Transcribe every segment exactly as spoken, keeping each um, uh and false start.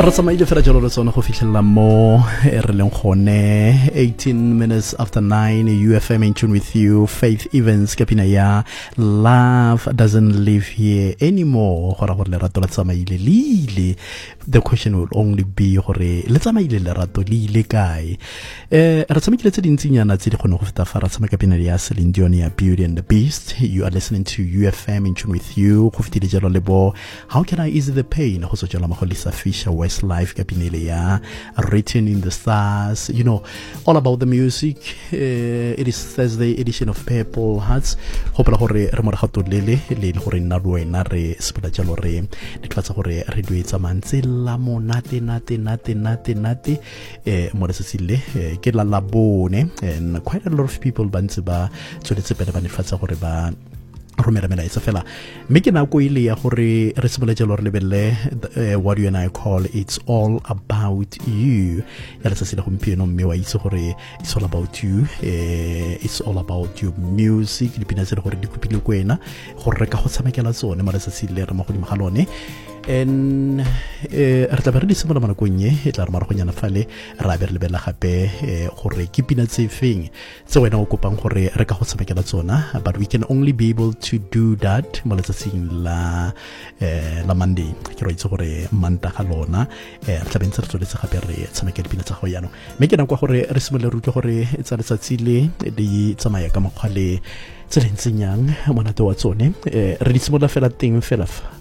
Re tsamaile fela jalo le tsone go fitlhella mo re leng gone eighteen minutes after nine. U F M in tune with you. Faith Evans ka pina ya Love Doesn't Live Here Anymore. Gora gore lerato la tsamaile lile. The question will only be gore le tsamaile lerato lile kae. Eh re tsamaile tse dintsinyana tse di kgone go feta fa ra tsama ka pina ya Celine Dion ya Beauty and the Beast. You are listening to U F M in tune with you. Go fitile jalo le bo How Can I Ease the Pain go sotsela mo go Lisa Fisher Westlife ka pinele ya Written in the Stars. You know, all about the music. Uh, it is Thursday edition of Purple Hearts. Hopela gore re mo re gatolele le gore nna rwena re sepela jalo re le tlatsa gore re duetsa mantse la monate nate nate nate nate eh mo re sesile ke la labone, and quite a lot of people ba ntse ba tsholetse pele ba nefatsa gore ba romela mela itse fela mme ke nako ile ya gore re simole jalo re lebelle what you and I call It's All About You ya le tsatsi le gompieno, mme wa itse gore it's all about you. eh, it's all about your music. Dipina tse le gore di kopile ko wena gore re ka go tshamekela tsone mo letsatsi le re mo godimo ga lone, and eh re tla be re di simola mana konye e tla re mara go nyana fale ra be re lebella gape gore ke pina tse feng tse wena o kopang gore re ka go tshamekela tsona, but we can only be able to do that mo letsatsing la eh la Monday. Ke re itse gore manta ga lona eh re tla be ntse re tsoletse gape re tshamekela dipina tsa go yana, mme ke nako gore re simole re utlwe gore tsa letsatsi le di tsamaya ka mokgwale tse lentsenyang monate wa tsone. eh re di simola fela teng fela fa.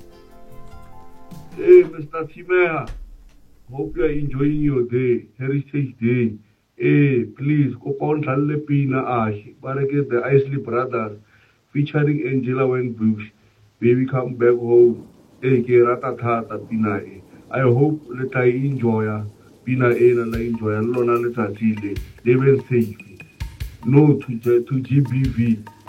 Hey, Mister Timea, hope you are enjoying your day, Heritage Day. Hey, please, go on Challe Pina Ash, Barake the Isley Brothers, featuring Angela Wenbush. Baby, come back home. Hey, Gerata Tata Pina. I hope that I enjoy Pina and I enjoy Lona Letazile. They will safe. No to, to G B V.